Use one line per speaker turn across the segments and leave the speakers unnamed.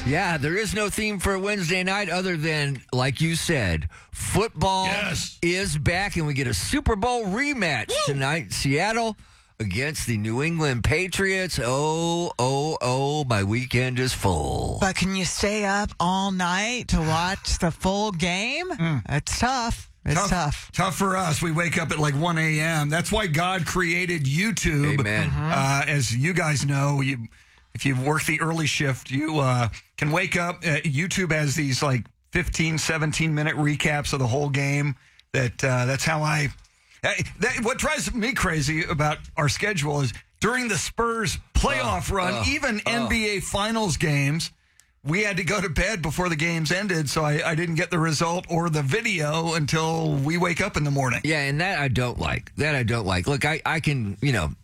Yeah, there is no theme for Wednesday night other than, like you said, football is back, and we get a Super Bowl rematch tonight. Seattle against the New England Patriots. Oh, my weekend is full.
But can you stay up all night to watch the full game? It's tough. It's tough.
Tough for us. We wake up at like 1 a.m. That's why God created YouTube.
Amen.
As you guys know, if you work the early shift, you can wake up. YouTube has these like 15, 17-minute recaps of the whole game. That's how what drives me crazy about our schedule is during the Spurs playoff run, even NBA Finals games, we had to go to bed before the games ended, so I didn't get the result or the video until we wake up in the morning.
Yeah, and that I don't like. Look, I can,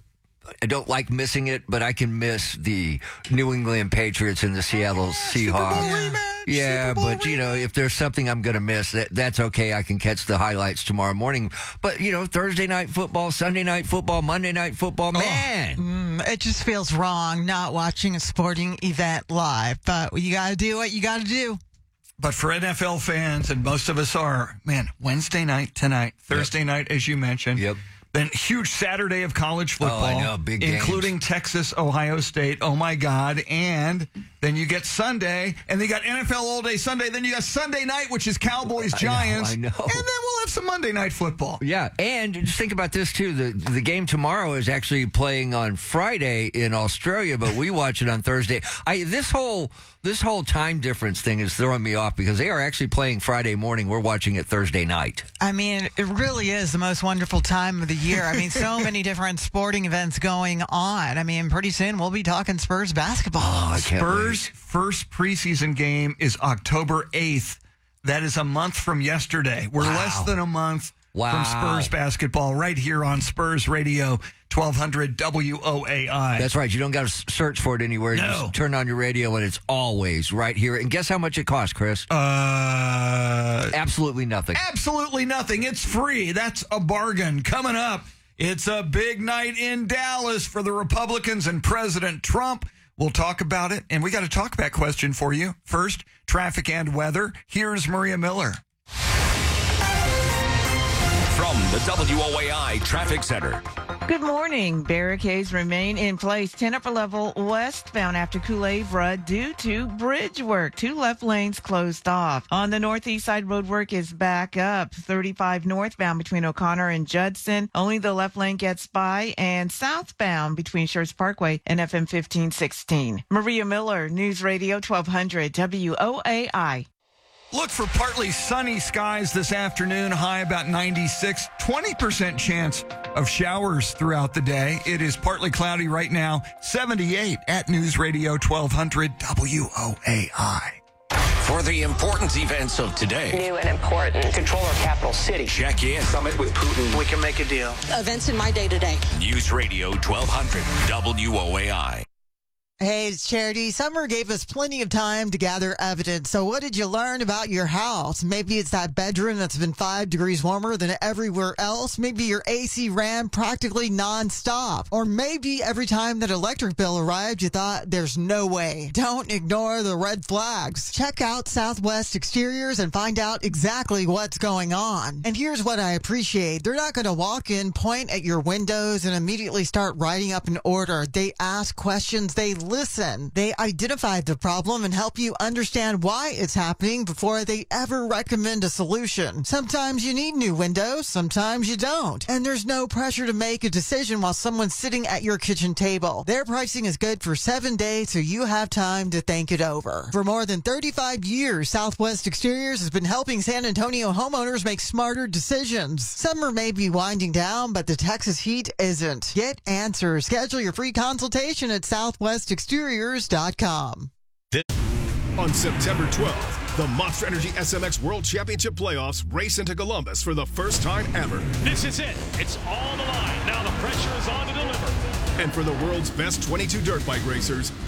I don't like missing it, but I can miss the New England Patriots and the Seattle Seahawks. Yeah, but, if there's something I'm going to miss, that's okay. I can catch the highlights tomorrow morning. But, Thursday night football, Sunday night football, Monday night football, man.
It just feels wrong not watching a sporting event live. But you got to do what you got to do.
But for NFL fans, and most of us are, Wednesday night tonight, Thursday night, as you mentioned.
Yep.
Then huge Saturday of college football,
I know, big games.
Including Texas, Ohio State. Oh, my God. And then you get Sunday, and then you got NFL all day Sunday. Then you got Sunday night, which is Cowboys, Giants.
I know.
And then we'll have some Monday night football.
Yeah, and just think about this, too. The game tomorrow is actually playing on Friday in Australia, but we watch it on Thursday. This whole time difference thing is throwing me off because they are actually playing Friday morning. We're watching it Thursday night.
It really is the most wonderful time of the year. So many different sporting events going on. Pretty soon we'll be talking Spurs basketball.
Oh, I can't wait.
Spurs' first preseason game is October 8th. That is a month from yesterday. We're less than a month from Spurs basketball right here on Spurs Radio 1200 WOAI.
That's right. You don't got to search for it anywhere.
No.
You just turn on your radio and it's always right here. And guess how much it costs, Chris? Absolutely nothing.
Absolutely nothing. It's free. That's a bargain. Coming up, it's a big night in Dallas for the Republicans and President Trump. We'll talk about it, and we got a talk back question for you. First, traffic and weather. Here's Maria Miller.
From the WOAI Traffic Center.
Good morning. Barricades remain in place. 10 upper level westbound after Kool-Aid due to bridge work. 2 left lanes closed off. On the northeast side, road work is back up. 35 northbound between O'Connor and Judson. Only the left lane gets by. And southbound between Schertz Parkway and FM 1516. Maria Miller, News Radio 1200 WOAI.
Look for partly sunny skies this afternoon, high about 96, 20% chance of showers throughout the day. It is partly cloudy right now, 78 at News Radio 1200 WOAI.
For the important events of today.
New and important.
Control our capital city.
Check in.
Summit with Putin. We can make a deal.
Events in my day-to-day.
News Radio 1200 WOAI.
Hey, it's Charity. Summer gave us plenty of time to gather evidence. So what did you learn about your house? Maybe it's that bedroom that's been 5 degrees warmer than everywhere else. Maybe your AC ran practically nonstop. Or maybe every time that electric bill arrived, you thought, there's no way. Don't ignore the red flags. Check out Southwest Exteriors and find out exactly what's going on. And here's what I appreciate. They're not going to walk in, point at your windows, and immediately start writing up an order. They ask questions. They listen. They identify the problem and help you understand why it's happening before they ever recommend a solution. Sometimes you need new windows, sometimes you don't. And there's no pressure to make a decision while someone's sitting at your kitchen table. Their pricing is good for 7 days, so you have time to think it over. For more than 35 years, Southwest Exteriors has been helping San Antonio homeowners make smarter decisions. Summer may be winding down, but the Texas heat isn't. Get answers. Schedule your free consultation at southwestexteriors.com.
On September 12th, the Monster Energy SMX World Championship Playoffs race into Columbus for the first time ever.
This is it. It's all on the line. Now the pressure is on to deliver.
And for the world's best 22 dirt bike racers,